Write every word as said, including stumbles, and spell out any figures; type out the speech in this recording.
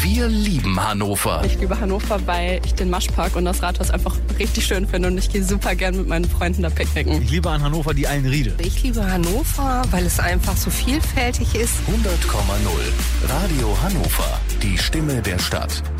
Wir lieben Hannover. Ich liebe Hannover, weil ich den Maschpark und das Rathaus einfach richtig schön finde und ich gehe super gern mit meinen Freunden da picknicken. Ich liebe an Hannover die Eilenriede. Ich liebe Hannover, weil es einfach so vielfältig ist. hundert Komma null Radio Hannover, die Stimme der Stadt.